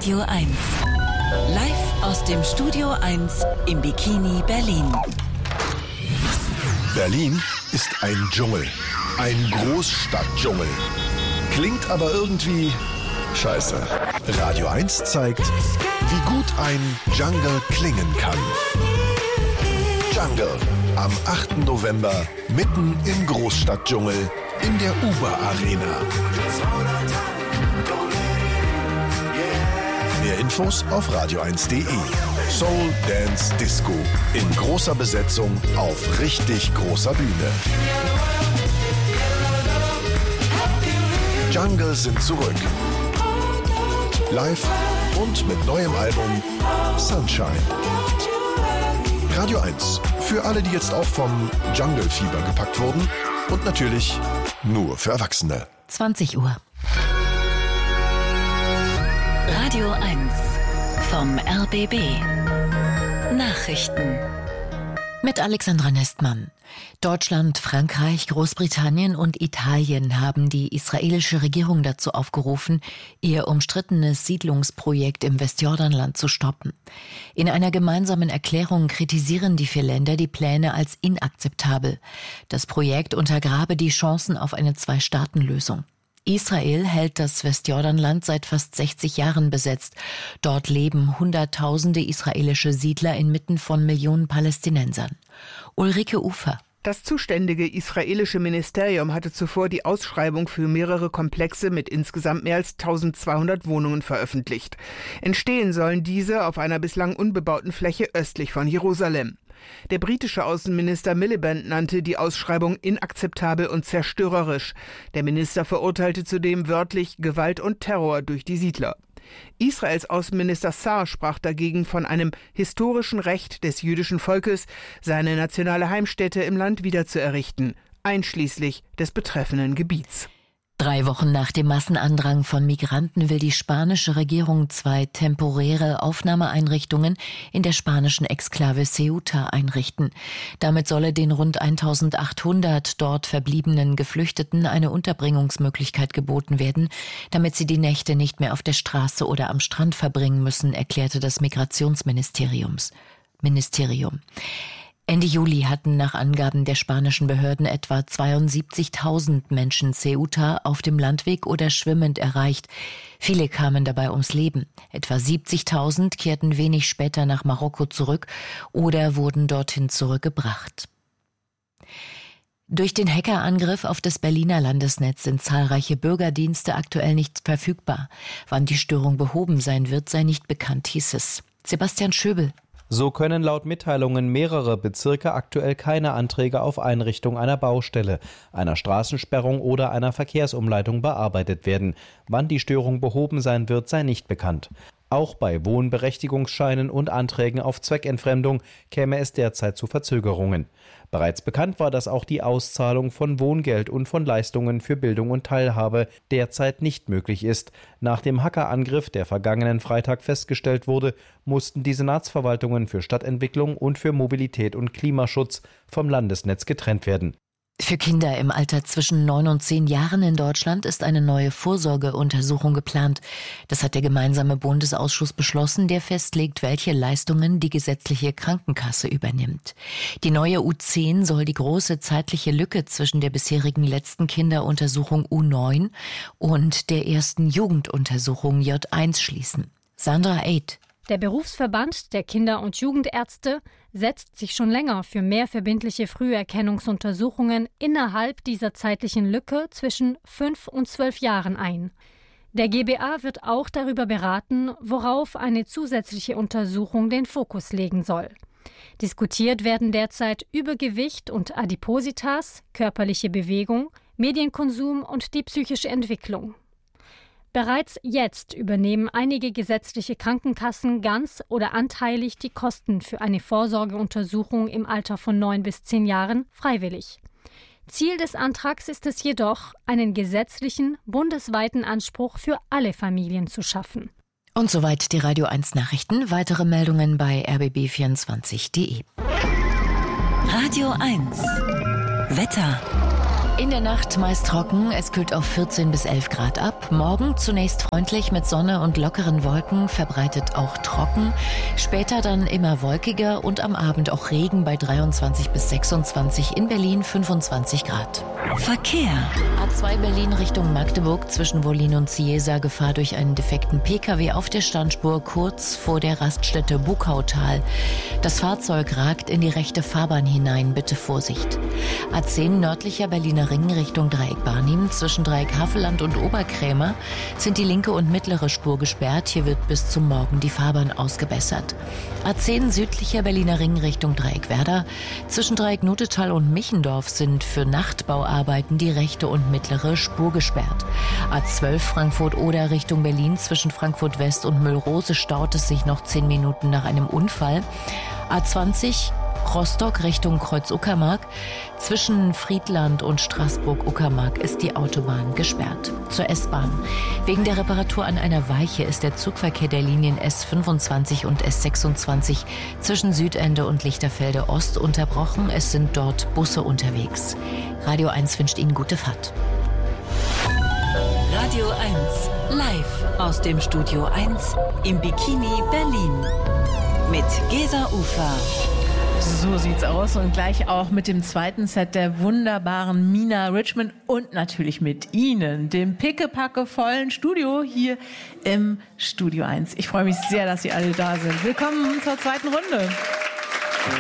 Radio 1. Live aus dem Studio 1 im Bikini Berlin. Berlin ist ein Dschungel. Ein Großstadtdschungel. Klingt aber irgendwie scheiße. Radio 1 zeigt, wie gut ein Jungle klingen kann. Jungle. Am 8. November mitten im Großstadtdschungel in der Uber Arena. Mehr Infos auf radio1.de. Soul Dance Disco in großer Besetzung auf richtig großer Bühne. Jungle sind zurück. Live und mit neuem Album Sunshine. Radio 1. Für alle, die jetzt auch vom Jungle-Fieber gepackt wurden. Und natürlich nur für Erwachsene. 20 Uhr. Radio 1 vom RBB. Nachrichten. Mit Alexandra Nestmann. Deutschland, Frankreich, Großbritannien und Italien haben die israelische Regierung dazu aufgerufen, ihr umstrittenes Siedlungsprojekt im Westjordanland zu stoppen. In einer gemeinsamen Erklärung kritisieren die 4 Länder die Pläne als inakzeptabel. Das Projekt untergrabe die Chancen auf eine 2-Staaten-Lösung. Israel hält das Westjordanland seit fast 60 Jahren besetzt. Dort leben Hunderttausende israelische Siedler inmitten von Millionen Palästinensern. Ulrike Ufer. Das zuständige israelische Ministerium hatte zuvor die Ausschreibung für mehrere Komplexe mit insgesamt mehr als 1200 Wohnungen veröffentlicht. Entstehen sollen diese auf einer bislang unbebauten Fläche östlich von Jerusalem. Der britische Außenminister Miliband nannte die Ausschreibung inakzeptabel und zerstörerisch. Der Minister verurteilte zudem wörtlich Gewalt und Terror durch die Siedler. Israels Außenminister Saar sprach dagegen von einem historischen Recht des jüdischen Volkes, seine nationale Heimstätte im Land wiederzuerrichten, einschließlich des betreffenden Gebiets. 3 Wochen nach dem Massenandrang von Migranten will die spanische Regierung 2 temporäre Aufnahmeeinrichtungen in der spanischen Exklave Ceuta einrichten. Damit solle den rund 1800 dort verbliebenen Geflüchteten eine Unterbringungsmöglichkeit geboten werden, damit sie die Nächte nicht mehr auf der Straße oder am Strand verbringen müssen, erklärte das Migrationsministerium. Ende Juli hatten nach Angaben der spanischen Behörden etwa 72.000 Menschen Ceuta auf dem Landweg oder schwimmend erreicht. Viele kamen dabei ums Leben. Etwa 70.000 kehrten wenig später nach Marokko zurück oder wurden dorthin zurückgebracht. Durch den Hackerangriff auf das Berliner Landesnetz sind zahlreiche Bürgerdienste aktuell nicht verfügbar. Wann die Störung behoben sein wird, sei nicht bekannt, hieß es. Sebastian Schöbel. So können laut Mitteilungen mehrere Bezirke aktuell keine Anträge auf Einrichtung einer Baustelle, einer Straßensperrung oder einer Verkehrsumleitung bearbeitet werden. Wann die Störung behoben sein wird, sei nicht bekannt. Auch bei Wohnberechtigungsscheinen und Anträgen auf Zweckentfremdung käme es derzeit zu Verzögerungen. Bereits bekannt war, dass auch die Auszahlung von Wohngeld und von Leistungen für Bildung und Teilhabe derzeit nicht möglich ist. Nach dem Hackerangriff, der vergangenen Freitag festgestellt wurde, mussten die Senatsverwaltungen für Stadtentwicklung und für Mobilität und Klimaschutz vom Landesnetz getrennt werden. Für Kinder im Alter zwischen 9 und 10 Jahren in Deutschland ist eine neue Vorsorgeuntersuchung geplant. Das hat der gemeinsame Bundesausschuss beschlossen, der festlegt, welche Leistungen die gesetzliche Krankenkasse übernimmt. Die neue U10 soll die große zeitliche Lücke zwischen der bisherigen letzten Kinderuntersuchung U9 und der ersten Jugenduntersuchung J1 schließen. Sandra Eid. Der Berufsverband der Kinder- und Jugendärzte setzt sich schon länger für mehr verbindliche Früherkennungsuntersuchungen innerhalb dieser zeitlichen Lücke zwischen 5 und 12 Jahren ein. Der GBA wird auch darüber beraten, worauf eine zusätzliche Untersuchung den Fokus legen soll. Diskutiert werden derzeit Übergewicht und Adipositas, körperliche Bewegung, Medienkonsum und die psychische Entwicklung. Bereits jetzt übernehmen einige gesetzliche Krankenkassen ganz oder anteilig die Kosten für eine Vorsorgeuntersuchung im Alter von 9 bis 10 Jahren freiwillig. Ziel des Antrags ist es jedoch, einen gesetzlichen, bundesweiten Anspruch für alle Familien zu schaffen. Und soweit die Radio 1 Nachrichten. Weitere Meldungen bei rbb24.de. Radio 1 Wetter. In der Nacht meist trocken, es kühlt auf 14 bis 11 Grad ab. Morgen zunächst freundlich mit Sonne und lockeren Wolken, verbreitet auch trocken. Später dann immer wolkiger und am Abend auch Regen bei 23 bis 26, in Berlin 25 Grad. Verkehr. A2 Berlin Richtung Magdeburg zwischen Wollin und Ciesa, Gefahr durch einen defekten Pkw auf der Standspur kurz vor der Raststätte Buckautal. Das Fahrzeug ragt in die rechte Fahrbahn hinein, bitte Vorsicht. A10 nördlicher Berliner Ring Richtung Dreieck Barnim zwischen Dreieck Havelland und Oberkrämer sind die linke und mittlere Spur gesperrt. Hier wird bis zum Morgen die Fahrbahn ausgebessert. A10 südlicher Berliner Ring Richtung Dreieck Werder zwischen Dreieck Notetal und Michendorf sind für Nachtbauarbeiten die rechte und mittlere Spur gesperrt. A12 Frankfurt-Oder Richtung Berlin zwischen Frankfurt West und Müllrose staut es sich noch 10 Minuten nach einem Unfall. A20 Rostock Richtung Kreuz-Uckermark. Zwischen Friedland und Straßburg-Uckermark ist die Autobahn gesperrt. Zur S-Bahn. Wegen der Reparatur an einer Weiche ist der Zugverkehr der Linien S25 und S26 zwischen Südende und Lichterfelde Ost unterbrochen. Es sind dort Busse unterwegs. Radio 1 wünscht Ihnen gute Fahrt. Radio 1, live aus dem Studio 1 im Bikini Berlin. Mit Gesa Ufer. So sieht's aus und gleich auch mit dem zweiten Set der wunderbaren Mina Richmond und natürlich mit Ihnen, dem pickepackevollen Studio hier im Studio 1. Ich freue mich sehr, dass Sie alle da sind. Willkommen zur zweiten Runde.